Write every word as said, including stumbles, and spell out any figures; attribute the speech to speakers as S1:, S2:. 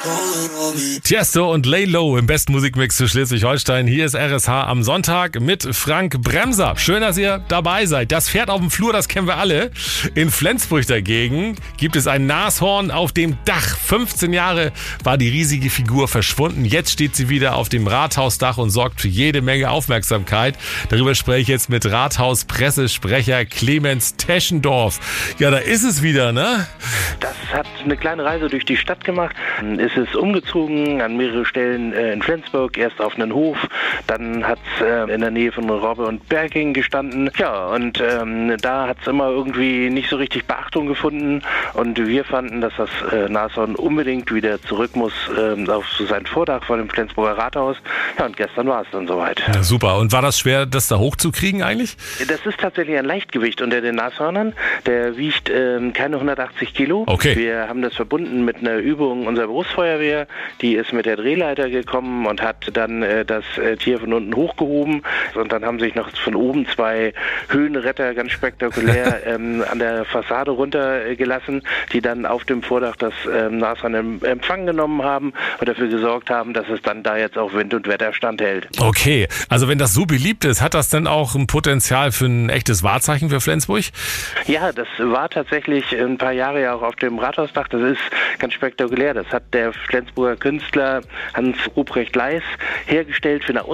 S1: Tiesto und Lay Low im besten Musikmix zu Schleswig-Holstein. Hier ist R S H am Sonntag mit Frank Bremser. Schön, dass ihr dabei seid. Das Pferd auf dem Flur, das kennen wir alle. In Flensburg dagegen gibt es ein Nashorn auf dem Dach. fünfzehn Jahre war die riesige Figur verschwunden. Jetzt steht sie wieder auf dem Rathausdach und sorgt für jede Menge Aufmerksamkeit. Darüber spreche ich jetzt mit Rathaus-Pressesprecher Clemens Teschendorf. Ja, da ist es wieder, ne?
S2: Das hat eine kleine Reise durch die Stadt gemacht. Es ist umgezogen an mehrere Stellen in Flensburg, erst auf einen Hof, dann hat es in der Nähe von Robbe und Berging gestanden. Ja, und ähm, da hat es immer irgendwie nicht so richtig Beachtung gefunden und wir fanden, dass das äh, Nashorn unbedingt wieder zurück muss äh, auf sein Vordach vor dem Flensburger Rathaus. Ja, und gestern war es dann soweit.
S1: Ja, super. Und war das schwer, das da hochzukriegen eigentlich?
S2: Das ist tatsächlich ein Leichtgewicht unter den Nashörnern. Der wiegt ähm, keine hundertachtzig Kilo.
S1: Okay.
S2: Wir haben das verbunden mit einer Übung unserer Berufsfeuerwehr. Die ist mit der Drehleiter gekommen und hat dann äh, das äh, Tier von unten hochgehoben. Und dann haben sich noch von oben zwei Höhenretter ganz spektakulär ähm, an der Fassade runtergelassen, die dann auf dem Vordach das ähm, Nashorn in Empfang genommen haben und dafür gesorgt haben, dass es dann da jetzt auch Wind und Wetter standhält.
S1: Okay, also wenn das so beliebt ist, hat das dann auch ein Potenzial für ein echtes Wahrzeichen für Flensburg?
S2: Ja, das war tatsächlich ein paar Jahre ja auch auf dem Rathausdach. Das ist ganz spektakulär. Das hat der Flensburger Künstler Hans Ruprecht Leis hergestellt für eine